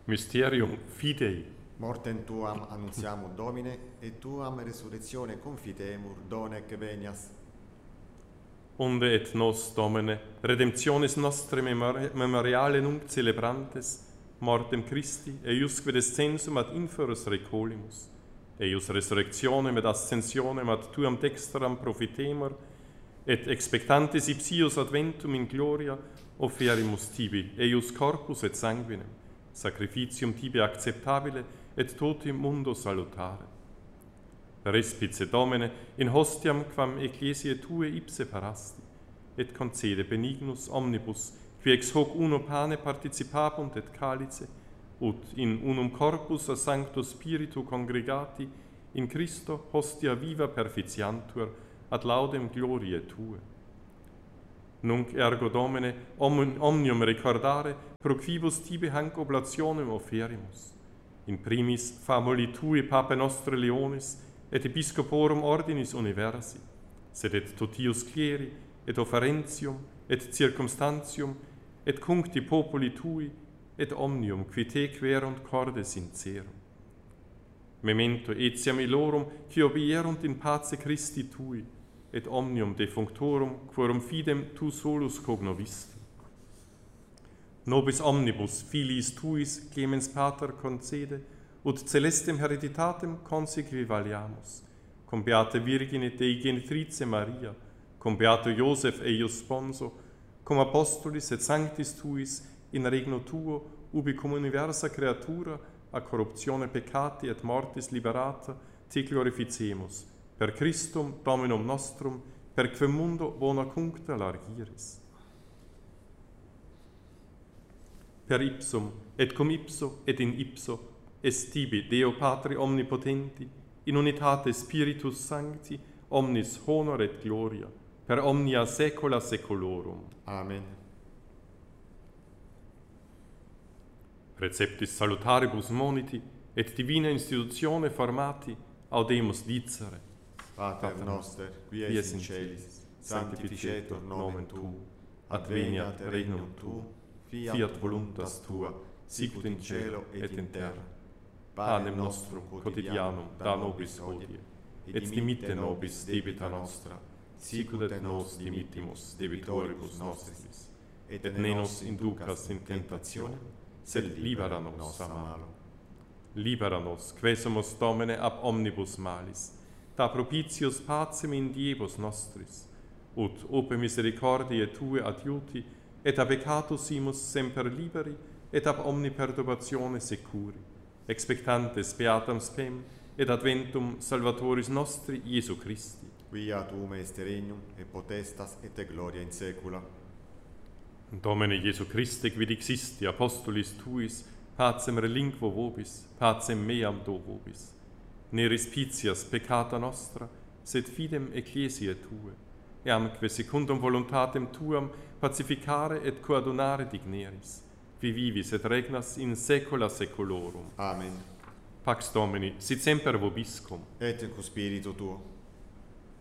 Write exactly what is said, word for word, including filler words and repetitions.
Mysterium Fidei. Mortem tuam annunziamur Domine, et tuam resurrectione confitemur, donec venias. Onde et nos, Domine, redemptionis nostre memori memoriale nunc celebrantes, mortem Christi, eiusque descensum ad inferos recolimus, eius resurrectionem et ascensionem ad tuam dexteram profitemur, et expectantes ipsius adventum in gloria offerimus tibi, eius corpus et sanguinem, sacrificium tibi acceptabile et totium mundo salutare. Respice, Domine, in hostiam quam ecclesiae tue ipse parasti, et concede benignus omnibus, qui ex hoc uno pane participabunt et calice, ut in unum corpus a Sancto Spiritu congregati, in Christo hostia viva perficiantur, ad laudem gloriae Tue. Nunc ergo, Domine, omnium recordare, pro quibus tibi hanc oblationem offerimus. In primis famuli Tui, Pape nostre Leonis, et Episcoporum ordinis universi, sed et totius cleri, et offerentium, et circumstantium, et cuncti populi Tui, et omnium qui te querunt corde sincerum. Memento etiam illorum, qui obierunt in pace Christi Tui, et omnium defunctorum, quorum fidem Tu solus cognovisti. Nobis omnibus filiis Tuis clemens Pater concede, ut celestem hereditatem consequi valiamus, cum beate Virgine Dei Genitrice Maria, cum beato Iosef eius sponso, cum apostolis et sanctis Tuis in regno Tuo, ubi cum universa creatura a corruptione peccati et mortis liberata, te glorificemus, per Christum Dominum nostrum, per quem mundo bona cuncta largiris. Per ipsum, et cum ipso, et in ipso, est tibi, Deo Patri omnipotenti, in unitate Spiritus Sancti, omnis honor et gloria, per omnia saecula saeculorum. Amen. Preceptis salutaribus moniti, et divina institutione formati, audemus dicere. Pater noster, qui es in celis, sanctificetur nomen Tuum, adveniat regnum Tuum, fiat voluntas Tua, sicut in cielo et in terra. Panem nostrum quotidianum da nobis hodie, et dimitte nobis debita nostra, sicut et nos dimittimus debitoribus nostris, et ne nos inducas in tentationem, sed libera nos a malo. Libera nos, quesumus Domine ab omnibus malis, da propitius pacem in diebus nostris, ut ope misericordiae Tue adiuti, et ab peccatus imus semper liberi, et ab omni perturbatione securi, expectantes beatam spem, et adventum Salvatoris nostri Iesu Christi. Quia Tuum est regnum, et potestas, et gloria in saecula. Domine Iesu Christe, quid existi apostolis Tuis, pacem relinquo vobis, pacem meam do vobis. Ne respicias peccata nostra, sed fidem ecclesiae Tue, eamque secundum voluntatem Tuam pacificare et coadunare digneris, vi vivis et regnas in saecula saeculorum. Amen. Pax Domini, sit semper vobiscum. Et in spiritu Tuo.